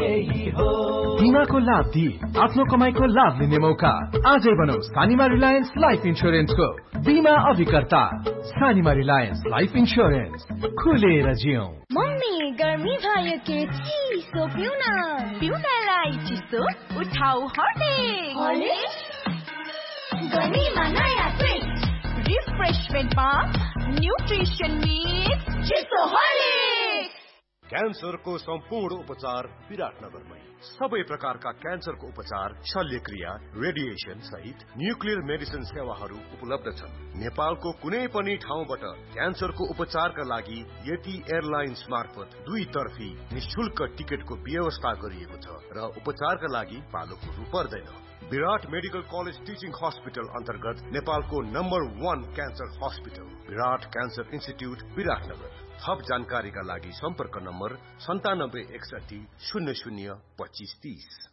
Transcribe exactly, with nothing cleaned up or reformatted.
यही हो। बीमाको लाभ दिई आफ्नो कमाईको लाभ लिने मौका। आजै बनौ सानिमा रिलायन्स लाइफ इन्स्योरेन्सको बीमा अभिकर्ता। सानिमा रिलायन्स लाइफ इन्स्योरेन्स, खुलेर जियौं। मम्मी गर्मी भयो के चिसो पिउ न। पिउनलाई चिसो उठाउ हर्लिक्स। गर्मीमा नयाँ ट्विस्ट, रिफ्रेशमेन्टमा न्युट्रिसन मिक्स चिसो हर्लिक्स। क्यान्सरको सम्पूर्ण उपचार विराटनगरमै। सबै प्रकारका क्यान्सरको उपचार, शल्यक्रिया, रेडिएसन सहित न्युक्लियर मेडिसिन सेवाहरू उपलब्ध छन्। नेपालको कुनै पनि ठाउँबाट क्यान्सरको उपचारका लागि यति एयरलाइन्स मार्फत दुई तर्फी निशुल्क टिकटको व्यवस्था गरिएको छ र उपचारका लागि पालो कुर्नु पर्दैन। विराट मेडिकल कलेज टिचिङ हस्पिटल अन्तर्गत नेपालको नम्बर वान क्यान्सर हस्पिटल विराट क्यान्सर इन्स्टिट्युट विराटनगर। थप जानकारीका लागि सम्पर्क नम्बर सन्तानब्बे एकसठी शून्य शून्य पच्चिस तीस।